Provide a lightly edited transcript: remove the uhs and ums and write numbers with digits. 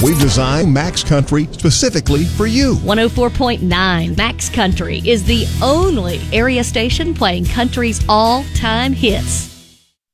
We designed Max Country specifically for you. 104.9 Max Country is the only area station playing country's all-time hits.